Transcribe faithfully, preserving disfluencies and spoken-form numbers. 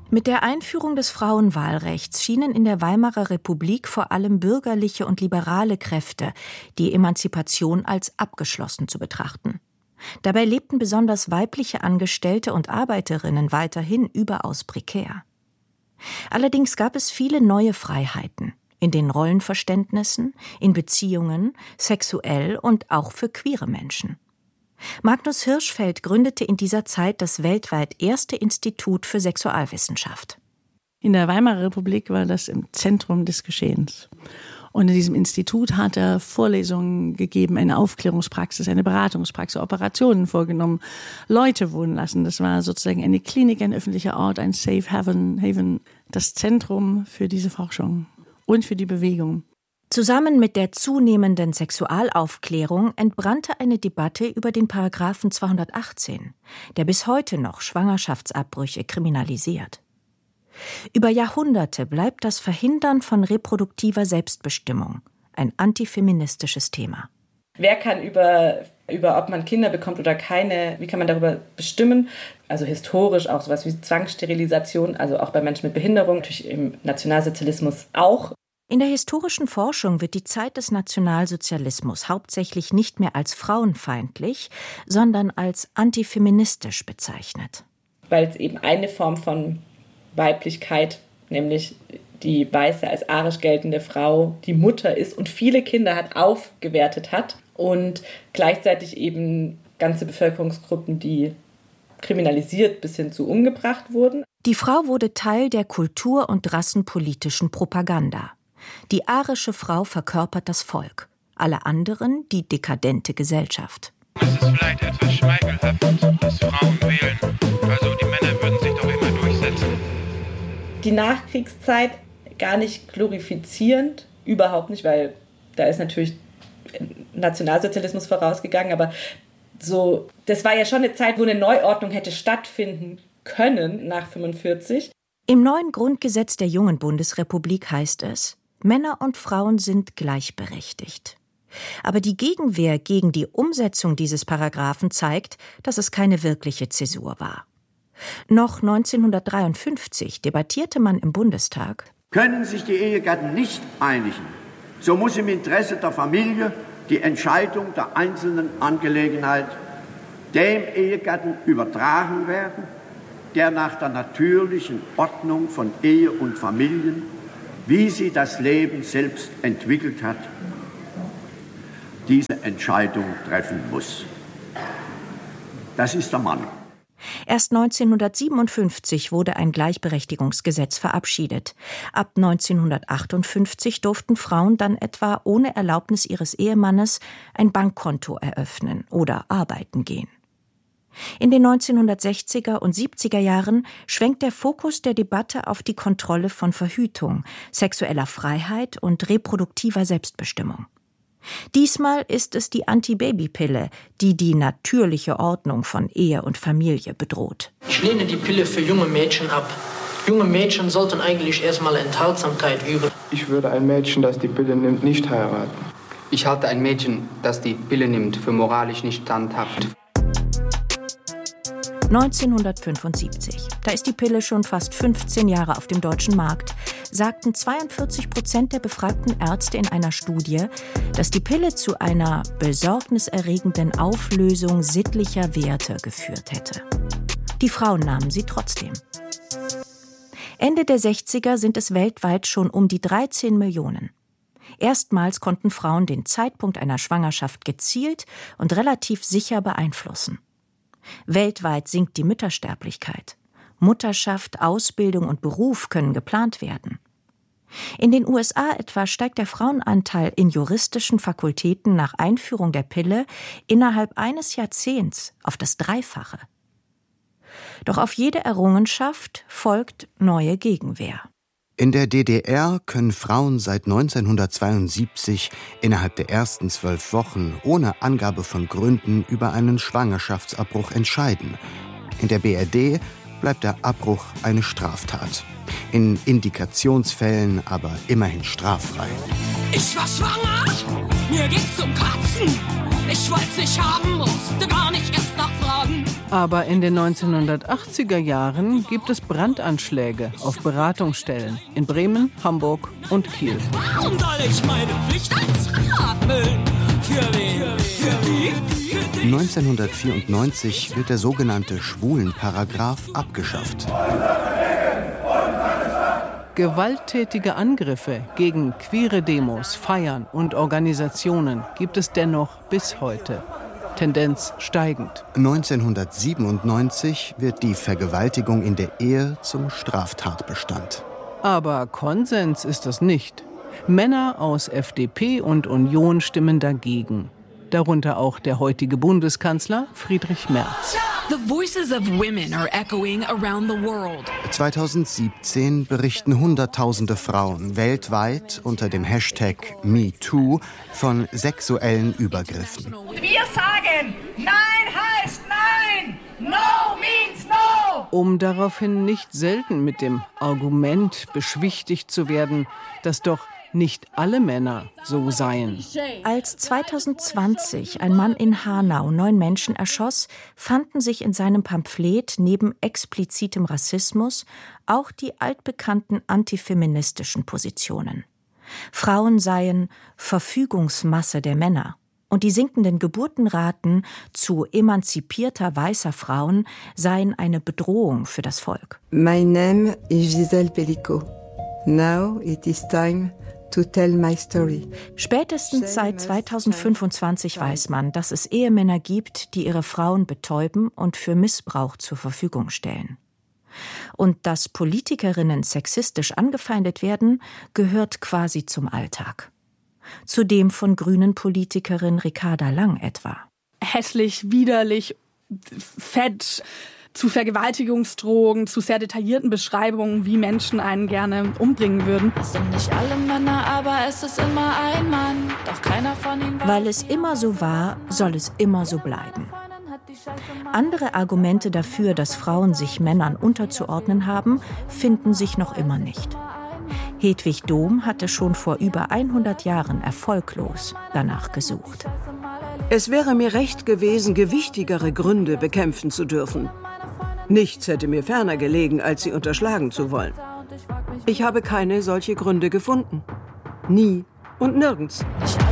Mit der Einführung des Frauenwahlrechts schienen in der Weimarer Republik vor allem bürgerliche und liberale Kräfte die Emanzipation als abgeschlossen zu betrachten. Dabei lebten besonders weibliche Angestellte und Arbeiterinnen weiterhin überaus prekär. Allerdings gab es viele neue Freiheiten in den Rollenverständnissen, in Beziehungen, sexuell und auch für queere Menschen. Magnus Hirschfeld gründete in dieser Zeit das weltweit erste Institut für Sexualwissenschaft. In der Weimarer Republik war das im Zentrum des Geschehens. Und in diesem Institut hat er Vorlesungen gegeben, eine Aufklärungspraxis, eine Beratungspraxis, Operationen vorgenommen, Leute wohnen lassen. Das war sozusagen eine Klinik, ein öffentlicher Ort, ein Safe Haven, Haven, das Zentrum für diese Forschung und für die Bewegung. Zusammen mit der zunehmenden Sexualaufklärung entbrannte eine Debatte über den Paragraphen zweihundertachtzehn, der bis heute noch Schwangerschaftsabbrüche kriminalisiert. Über Jahrhunderte bleibt das Verhindern von reproduktiver Selbstbestimmung ein antifeministisches Thema. Wer kann über, über ob man Kinder bekommt oder keine, wie kann man darüber bestimmen? Also historisch auch sowas wie Zwangssterilisation, also auch bei Menschen mit Behinderung, natürlich im Nationalsozialismus auch. In der historischen Forschung wird die Zeit des Nationalsozialismus hauptsächlich nicht mehr als frauenfeindlich, sondern als antifeministisch bezeichnet. Weil es eben eine Form von Weiblichkeit, nämlich die weiße als arisch geltende Frau, die Mutter ist und viele Kinder hat, aufgewertet hat und gleichzeitig eben ganze Bevölkerungsgruppen, die kriminalisiert bis hin zu umgebracht wurden. Die Frau wurde Teil der kultur- und rassenpolitischen Propaganda. Die arische Frau verkörpert das Volk, alle anderen die dekadente Gesellschaft. Es ist vielleicht etwas schmeichelhaft, dass Frauen wählen. Also die Männer würden sich doch immer durchsetzen. Die Nachkriegszeit gar nicht glorifizierend, überhaupt nicht, weil da ist natürlich Nationalsozialismus vorausgegangen, aber so, das war ja schon eine Zeit, wo eine Neuordnung hätte stattfinden können nach fünfundvierzig. Im neuen Grundgesetz der jungen Bundesrepublik heißt es: Männer und Frauen sind gleichberechtigt. Aber die Gegenwehr gegen die Umsetzung dieses Paragraphen zeigt, dass es keine wirkliche Zäsur war. Noch neunzehnhundertdreiundfünfzig debattierte man im Bundestag: Können sich die Ehegatten nicht einigen, so muss im Interesse der Familie die Entscheidung der einzelnen Angelegenheit dem Ehegatten übertragen werden, der nach der natürlichen Ordnung von Ehe und Familien, wie sie das Leben selbst entwickelt hat, diese Entscheidung treffen muss. Das ist der Mann. Erst neunzehnhundertsiebenundfünfzig wurde ein Gleichberechtigungsgesetz verabschiedet. Ab neunzehnhundertachtundfünfzig durften Frauen dann etwa ohne Erlaubnis ihres Ehemannes ein Bankkonto eröffnen oder arbeiten gehen. In den neunzehnhundertsechziger und siebziger Jahren schwenkt der Fokus der Debatte auf die Kontrolle von Verhütung, sexueller Freiheit und reproduktiver Selbstbestimmung. Diesmal ist es die Antibabypille, die die natürliche Ordnung von Ehe und Familie bedroht. Ich lehne die Pille für junge Mädchen ab. Junge Mädchen sollten eigentlich erstmal Enthaltsamkeit üben. Ich würde ein Mädchen, das die Pille nimmt, nicht heiraten. Ich halte ein Mädchen, das die Pille nimmt, für moralisch nicht standhaft. neunzehnhundertfünfundsiebzig. Da ist die Pille schon fast fünfzehn Jahre auf dem deutschen Markt, sagten zweiundvierzig Prozent der befragten Ärzte in einer Studie, dass die Pille zu einer besorgniserregenden Auflösung sittlicher Werte geführt hätte. Die Frauen nahmen sie trotzdem. Ende der sechziger sind es weltweit schon um die dreizehn Millionen. Erstmals konnten Frauen den Zeitpunkt einer Schwangerschaft gezielt und relativ sicher beeinflussen. Weltweit sinkt die Müttersterblichkeit. Mutterschaft, Ausbildung und Beruf können geplant werden. In den U S A etwa steigt der Frauenanteil in juristischen Fakultäten nach Einführung der Pille innerhalb eines Jahrzehnts auf das Dreifache. Doch auf jede Errungenschaft folgt neue Gegenwehr. In der D D R können Frauen seit neunzehnhundertzweiundsiebzig innerhalb der ersten zwölf Wochen ohne Angabe von Gründen über einen Schwangerschaftsabbruch entscheiden. In der B R D bleibt der Abbruch eine Straftat. In Indikationsfällen aber immerhin straffrei. Ich war schwanger, mir ging's zum Kotzen. Ich wollt's nicht haben, musste gar nicht erst nachfragen. Aber in den neunzehnhundertachtziger Jahren gibt es Brandanschläge auf Beratungsstellen in Bremen, Hamburg und Kiel. Warum soll ich meine Pflicht als Frau erfüllen? Für wen? Für die? neunzehnhundertvierundneunzig wird der sogenannte Schwulenparagraph abgeschafft. Gewalttätige Angriffe gegen queere Demos, Feiern und Organisationen gibt es dennoch bis heute. Tendenz steigend. neunzehnhundertsiebenundneunzig wird die Vergewaltigung in der Ehe zum Straftatbestand. Aber Konsens ist das nicht. Männer aus F D P und Union stimmen dagegen. Darunter auch der heutige Bundeskanzler Friedrich Merz. The voices of women are echoing around the world. zweitausendsiebzehn berichten Hunderttausende Frauen weltweit unter dem Hashtag MeToo von sexuellen Übergriffen. Wir sagen, Nein heißt Nein! No means no! Um daraufhin nicht selten mit dem Argument beschwichtigt zu werden, dass doch nicht alle Männer so seien. Als zweitausendzwanzig ein Mann in Hanau neun Menschen erschoss, fanden sich in seinem Pamphlet neben explizitem Rassismus auch die altbekannten antifeministischen Positionen. Frauen seien Verfügungsmasse der Männer und die sinkenden Geburtenraten zu emanzipierter weißer Frauen seien eine Bedrohung für das Volk. My name is Giselle Pellico. Now it is time to tell my story. Spätestens seit zweitausendfünfundzwanzig weiß man, dass es Ehemänner gibt, die ihre Frauen betäuben und für Missbrauch zur Verfügung stellen. Und dass Politikerinnen sexistisch angefeindet werden, gehört quasi zum Alltag. Zu dem von grünen Politikerin Ricarda Lang etwa. Hässlich, widerlich, fett, zu Vergewaltigungsdrohungen, zu sehr detaillierten Beschreibungen, wie Menschen einen gerne umbringen würden. Es sind nicht alle Männer, aber es ist immer ein Mann. Doch keiner von ihnen war. Weil es immer so war, soll es immer so bleiben. Andere Argumente dafür, dass Frauen sich Männern unterzuordnen haben, finden sich noch immer nicht. Hedwig Dohm hatte schon vor über hundert Jahren erfolglos danach gesucht. Es wäre mir recht gewesen, gewichtigere Gründe bekämpfen zu dürfen. Nichts hätte mir ferner gelegen, als sie unterschlagen zu wollen. Ich habe keine solche Gründe gefunden. Nie und nirgends. Nicht